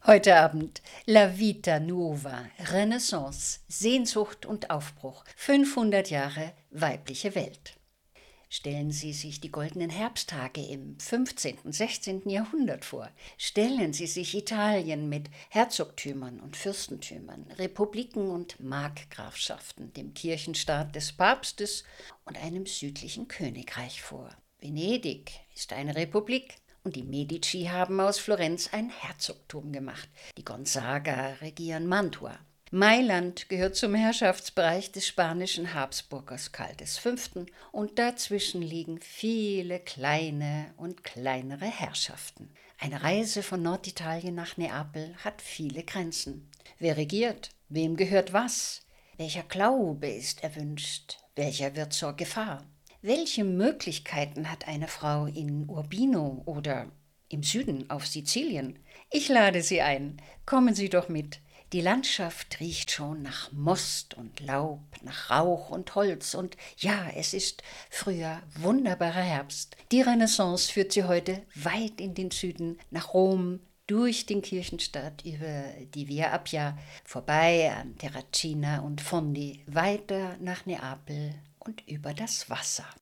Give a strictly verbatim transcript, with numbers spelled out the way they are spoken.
Heute Abend La Vita Nuova, Renaissance, Sehnsucht und Aufbruch, fünfhundert Jahre weibliche Welt. Stellen Sie sich die goldenen Herbsttage im fünfzehnten, sechzehnten Jahrhundert vor. Stellen Sie sich Italien mit Herzogtümern und Fürstentümern, Republiken und Markgrafschaften, dem Kirchenstaat des Papstes und einem südlichen Königreich vor. Venedig ist eine Republik. Und die Medici haben aus Florenz ein Herzogtum gemacht. Die Gonzaga regieren Mantua. Mailand gehört zum Herrschaftsbereich des spanischen Habsburgers Karl der Fünfte. Und dazwischen liegen viele kleine und kleinere Herrschaften. Eine Reise von Norditalien nach Neapel hat viele Grenzen. Wer regiert? Wem gehört was? Welcher Glaube ist erwünscht? Welcher wird zur Gefahr? Welche Möglichkeiten hat eine Frau in Urbino oder im Süden auf Sizilien? Ich lade Sie ein. Kommen Sie doch mit. Die Landschaft riecht schon nach Most und Laub, nach Rauch und Holz. Und ja, es ist früher wunderbarer Herbst. Die Renaissance führt Sie heute weit in den Süden, nach Rom, durch den Kirchenstadt, über die Via Appia, vorbei an Terracina und Fondi, weiter nach Neapel und über das Wasser.